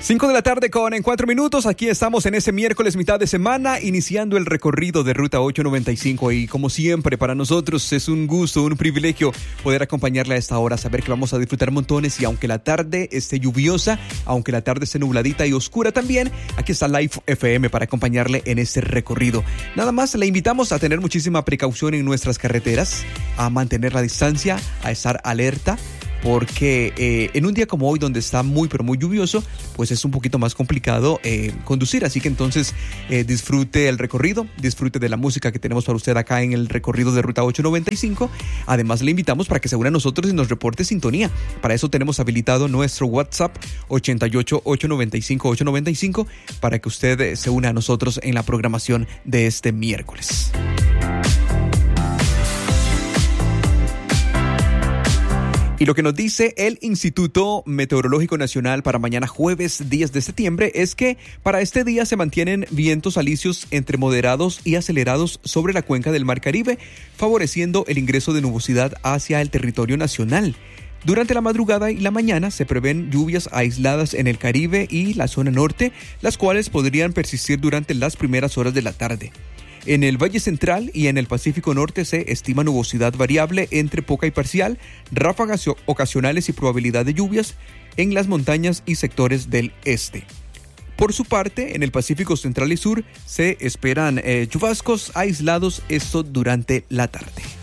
5 de la tarde con 4 minutos. Aquí estamos en ese miércoles mitad de semana, iniciando el recorrido de Ruta 895. Y como siempre, para nosotros es un gusto, un privilegio poder acompañarle a esta hora, saber que vamos a disfrutar montones. Y aunque la tarde esté lluviosa, aunque la tarde esté nubladita y oscura también, aquí está Life FM para acompañarle en este recorrido. Nada más, le invitamos a tener muchísima precaución en nuestras carreteras, a mantener la distancia, a estar alerta, porque en un día como hoy, donde está muy pero muy lluvioso, pues es un poquito más complicado conducir. Así que entonces disfrute el recorrido, disfrute de la música que tenemos para usted acá en el recorrido de Ruta 895. Además, le invitamos para que se una a nosotros y nos reporte sintonía. Para eso tenemos habilitado nuestro WhatsApp 88-895-895 para que usted se una a nosotros en la programación de este miércoles. Y lo que nos dice el Instituto Meteorológico Nacional para mañana jueves 10 de septiembre es que para este día se mantienen vientos alisios entre moderados y acelerados sobre la cuenca del Mar Caribe, favoreciendo el ingreso de nubosidad hacia el territorio nacional. Durante la madrugada y la mañana se prevén lluvias aisladas en el Caribe y la zona norte, las cuales podrían persistir durante las primeras horas de la tarde. En el Valle Central y en el Pacífico Norte se estima nubosidad variable entre poca y parcial, ráfagas ocasionales y probabilidad de lluvias en las montañas y sectores del este. Por su parte, en el Pacífico Central y Sur se esperan chubascos aislados, esto durante la tarde.